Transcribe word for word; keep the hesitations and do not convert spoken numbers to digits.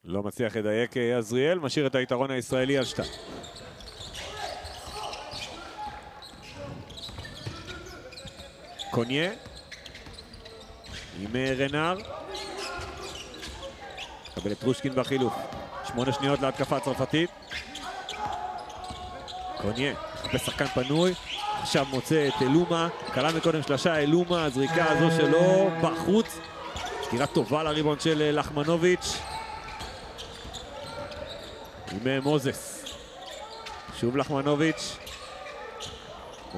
לא מצליח לדייק עזריאל, משאיר את היתרון הישראלי על שתיים. קוניה עם רנר, קבל את רושקין בחילוף. שמונה שניות להתקפה הצרפתית. קוניה מחפש שחקן פנוי, עכשיו מוצא את אלומה, קלה מקודם שלשה, אלומה, הזריקה הזו שלו בחוץ. סתירה טובה לריבון של לחמנוביץ' עם מוזס. שוב לחמנוביץ',